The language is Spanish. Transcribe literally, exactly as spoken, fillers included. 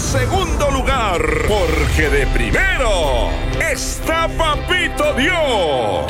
segundo lugar, porque de primero está Papito Dios.